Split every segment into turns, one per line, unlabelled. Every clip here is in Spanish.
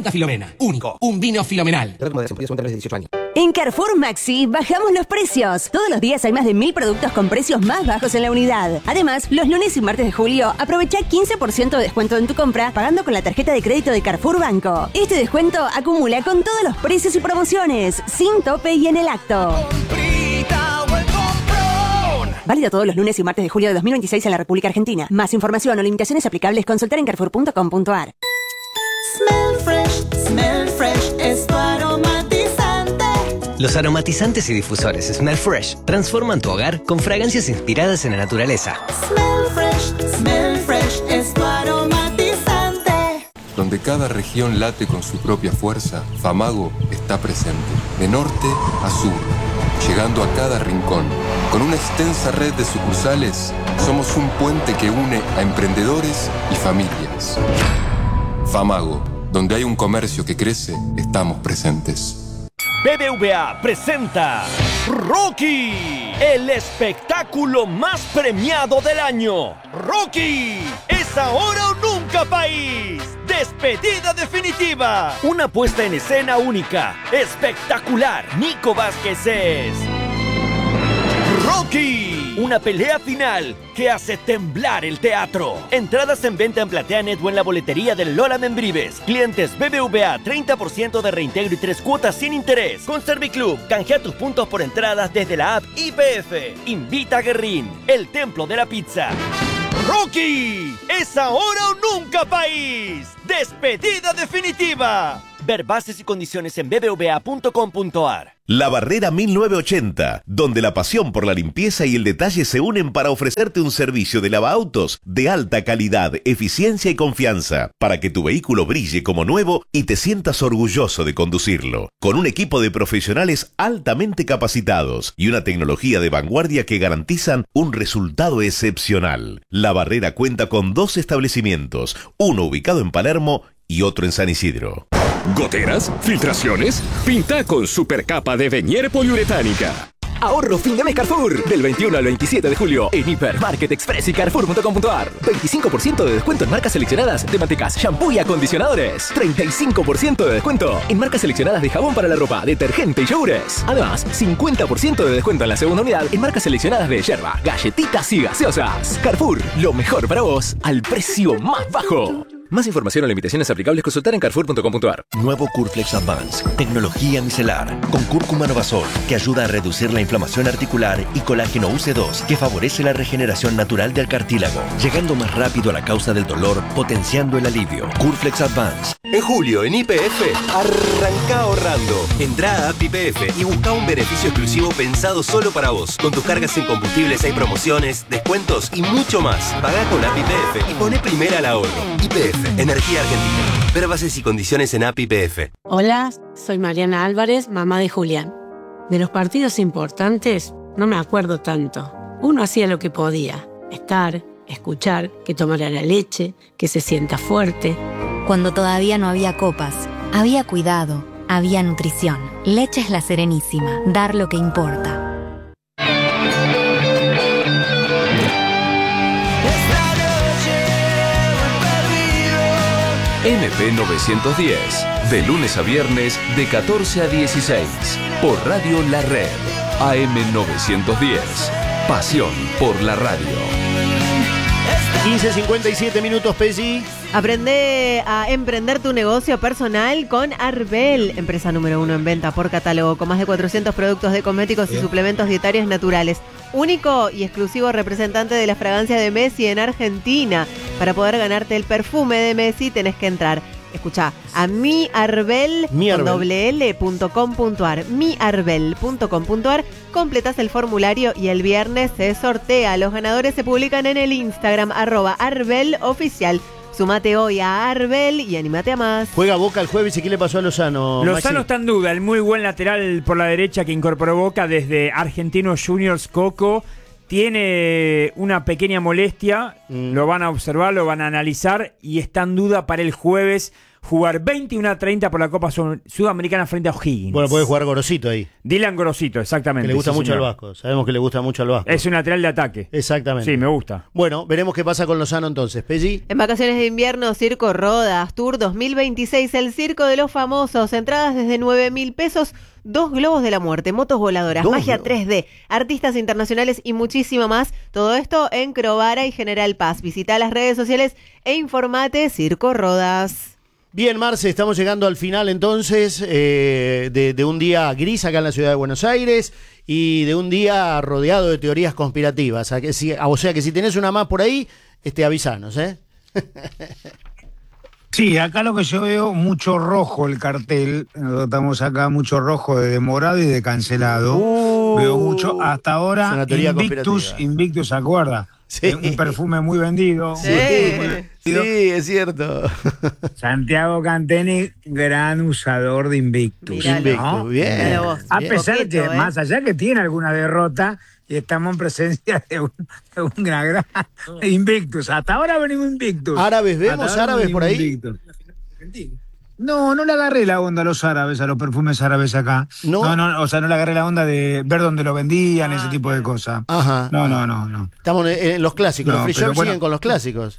Santa Filomena. Único. Un vino filomenal.
En Carrefour Maxi bajamos los precios. Todos los días hay más de 1000 productos con precios más bajos en la unidad. Además, los lunes y martes de julio aprovecha 15% de descuento en tu compra pagando con la tarjeta de crédito de Carrefour Banco. Este descuento acumula con todos los precios y promociones, sin tope y en el acto. Válido todos los lunes y martes de julio de 2026 en la República Argentina. Más información o limitaciones aplicables, consultar en carrefour.com.ar.
Smell Fresh es tu aromatizante.
Los aromatizantes y difusores Smell Fresh transforman tu hogar con fragancias inspiradas en la naturaleza.
Smell Fresh es tu aromatizante.
Donde cada región late con su propia fuerza, Famago está presente, de norte a sur, llegando a cada rincón. Con una extensa red de sucursales, somos un puente que une a emprendedores y familias. Famago, donde hay un comercio que crece, estamos presentes.
BBVA presenta Rocky, el espectáculo más premiado del año. Rocky, es ahora o nunca, país. Despedida definitiva. Una puesta en escena única, espectacular. Nico Vázquez es Rocky, una pelea final que hace temblar el teatro. Entradas en venta en PlateaNet o en la boletería del Lola Membrives. Clientes BBVA, 30% de reintegro y 3 cuotas sin interés. Con Serviclub, canjea tus puntos por entradas desde la app YPF. Invita a Guerrín, el templo de la pizza. Rocky, es ahora o nunca, país. Despedida definitiva. Ver bases y condiciones en bbva.com.ar.
La Barrera 1980, donde la pasión por la limpieza y el detalle se unen para ofrecerte un servicio de lavaautos de alta calidad, eficiencia y confianza, para que tu vehículo brille como nuevo y te sientas orgulloso de conducirlo. Con un equipo de profesionales altamente capacitados y una tecnología de vanguardia que garantizan un resultado excepcional. La Barrera cuenta con 2 establecimientos, uno ubicado en Palermo y otro en San Isidro.
¿Goteras? ¿Filtraciones? Pinta con supercapa de Venier poliuretánica.
Ahorro fin de mes Carrefour. Del 21 al 27 de julio en Hipermarket Express y Carrefour.com.ar. 25% de descuento en marcas seleccionadas de mantecas, shampoo y acondicionadores. 35% de descuento en marcas seleccionadas de jabón para la ropa, detergente y yogures. Además, 50% de descuento en la segunda unidad en marcas seleccionadas de yerba, galletitas y gaseosas. Carrefour, lo mejor para vos al precio más bajo. Más información o limitaciones aplicables, consultar en carrefour.com.ar.
Nuevo Curflex Advance, tecnología micelar, con cúrcuma novazol, que ayuda a reducir la inflamación articular, y colágeno UC2, que favorece la regeneración natural del cartílago, llegando más rápido a la causa del dolor, potenciando el alivio. Curflex Advance.
En julio, en YPF, arranca ahorrando. Entrá a App YPF y busca un beneficio exclusivo pensado solo para vos. Con tus cargas en combustibles hay promociones, descuentos y mucho más. Pagá con App YPF y poné primera al ahorro. YPF. Energía Argentina. Ver bases y condiciones en App YPF.
Hola, soy Mariana Álvarez, mamá de Julián. De los partidos importantes no me acuerdo tanto. Uno hacía lo que podía. Estar, escuchar, que tomara la leche, que se sienta fuerte.
Cuando todavía no había copas, había cuidado, había nutrición. Leche es La Serenísima. Dar lo que importa.
MP 910, de lunes a viernes de 14 a 16, por Radio La Red, AM 910, pasión por la radio.
15:57 minutos, Pesi.
Aprende a emprender tu negocio personal con Arbel, empresa número 1 en venta por catálogo, con más de 400 productos de cosméticos y suplementos dietarios naturales. Único y exclusivo representante de la fragancia de Messi en Argentina. Para poder ganarte el perfume de Messi tenés que entrar, escuchá, a miarbel.com.ar, miarbel.com.ar, completás el formulario y el viernes se sortea. Los ganadores se publican en el Instagram, @arbeloficial. Sumate hoy a Arbel y animate a más.
Juega Boca el jueves, ¿y qué le pasó a Lozano?
Lozano está en duda, el muy buen lateral por la derecha que incorporó Boca desde Argentinos Juniors, Coco, tiene una pequeña molestia lo van a observar, lo van a analizar y está en duda para el jueves jugar 21-30 por la Copa Sudamericana frente a O'Higgins.
Bueno, puede jugar Gorosito ahí.
Dylan Gorosito, exactamente.
Que le gusta
sí,
mucho
señor.
al Vasco. Sabemos que le gusta mucho al Vasco.
Es un lateral de ataque.
Exactamente.
Sí, me gusta.
Bueno, veremos qué pasa con Lozano entonces. Pelli.
En vacaciones de invierno, Circo Rodas Tour 2026, el Circo de los Famosos. Entradas desde 9.000 pesos, 2 globos de la muerte, motos voladoras, magia 3D, artistas internacionales y muchísimo más. Todo esto en Crovara y General Paz. Visita las redes sociales e informate Circo Rodas.
Bien, Marce, estamos llegando al final entonces de un día gris acá en la ciudad de Buenos Aires y de un día rodeado de teorías conspirativas. O sea que si tenés una más por ahí, avisanos, ¿eh?
Sí, acá lo que yo veo, mucho rojo el cartel. Estamos acá, mucho rojo de demorado y de cancelado. Veo mucho, hasta ahora, Invictus, ¿se acuerda?
Sí.
Un perfume muy vendido.
Sí, es cierto.
Santiago Canteni, gran usador de Invictus.
Invictus, bien.
A pesar de que, más allá que tiene alguna derrota, y estamos en presencia de una gran Invictus. Hasta ahora venimos Invictus.
¿Árabes vemos? ¿Árabes por ahí?
Invictus. No le agarré la onda a los árabes, a los perfumes árabes acá. No, o sea, no le agarré la onda de ver dónde lo vendían, ese tipo de cosas.
Ajá.
No.
Estamos en los clásicos, los free shops siguen con los clásicos.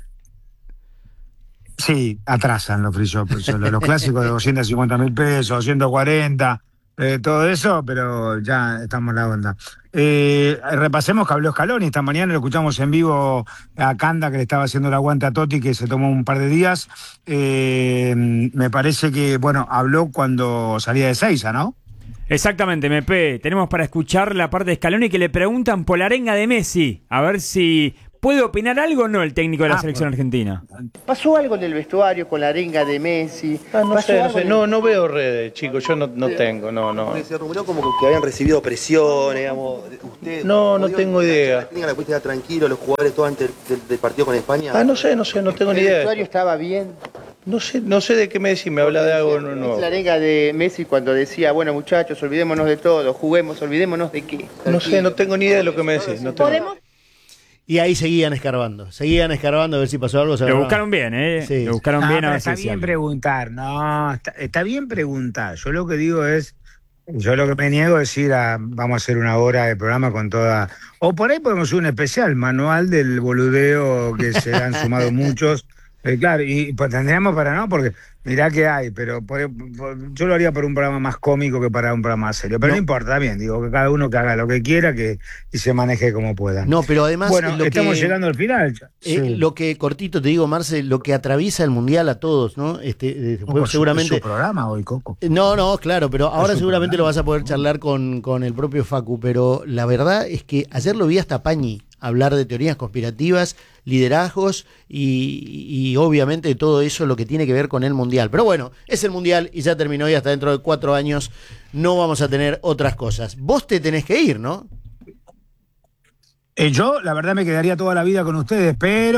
Sí, atrasan los free shops, los clásicos de 250.000 pesos, 240, todo eso, pero ya estamos en la onda. Repasemos que habló Scaloni esta mañana, lo escuchamos en vivo a Canda, que le estaba haciendo el aguante a Totti, que se tomó un par de días. Me parece que, habló cuando salía de Seiza, ¿no?
Exactamente, MP. Tenemos para escuchar la parte de Scaloni que le preguntan por la arenga de Messi. A ver si puede opinar algo o no el técnico de la selección argentina.
¿Pasó algo en el vestuario con la arenga de Messi?
No sé. No veo redes, chicos. Yo no tengo, no.
Se rumoreó como que habían recibido presión, digamos. ¿Usted
no tengo idea.
¿La pudiste dar tranquilo los jugadores todo antes del partido con España?
No sé, no tengo ni idea.
¿El vestuario estaba bien?
No sé de qué Messi me habla de algo nuevo.
La arenga de Messi cuando decía, bueno muchachos, olvidémonos de todo, juguemos, olvidémonos de qué.
No sé, no tengo ni idea de lo que me decís. ¿Podemos?
Y ahí seguían escarbando a ver si pasó algo.
Lo buscaron bien,
Sí.
Lo buscaron bien.
Está bien preguntar, está bien preguntar. Yo lo que digo es, yo lo que me niego es ir vamos a hacer una hora de programa con toda, o por ahí podemos hacer un especial, manual del boludeo que se han sumado muchos. Claro, y pues tendríamos porque mirá que hay, pero yo lo haría por un programa más cómico que para un programa más serio. Pero no importa, también, digo, que cada uno que haga lo que quiera y se maneje como pueda.
No, pero además...
Bueno, estamos llegando al final. Sí.
Lo que, cortito te digo, Marce, lo que atraviesa el Mundial a todos, ¿no? Seguramente...
¿Es su programa hoy, Coco?
No, claro, pero ahora seguramente lo vas a poder charlar con el propio Facu, pero la verdad es que ayer lo vi hasta Pañi hablar de teorías conspirativas, liderazgos y obviamente todo eso lo que tiene que ver con el Mundial. Pero bueno, es el Mundial y ya terminó y hasta dentro de 4 años no vamos a tener otras cosas. Vos te tenés que ir, ¿no?
Yo, la verdad, me quedaría toda la vida con ustedes, pero...